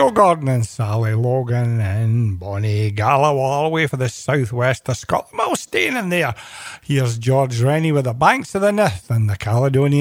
Joe Gordon and Sally Logan and Bonnie Gallo all the way for the southwest of Scotland. Well, staying in there, here's George Rennie with the Banks of the Nith and the Caledonian